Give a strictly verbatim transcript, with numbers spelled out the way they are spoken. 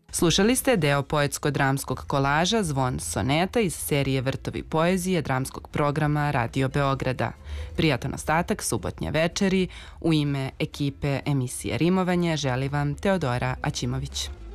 Slušali ste deo poetsko-dramskog kolaža Zvon soneta iz serije Vrtovi poezije dramskog programa Radio Beograda. Prijatan ostatak subotnje večeri. U ime ekipe emisije Rimovanje želi vam Teodora Aćimović.